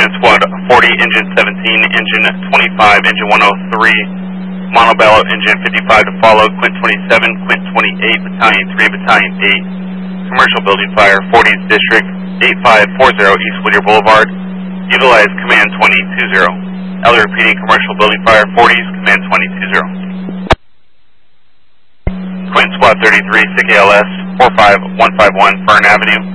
Unit Squad 40, Engine 17, Engine 25, Engine 103, Montebello, Engine 55 to follow, Quint 27, Quint 28, Battalion 3, Battalion 8, Commercial Building Fire, 40th District, 8540 East Whittier Boulevard, utilize Command 2020. Elder repeating, Commercial Building Fire, 40s, Command 2020. Quint Squad 33, SIG ALS, 45151, Fern Avenue,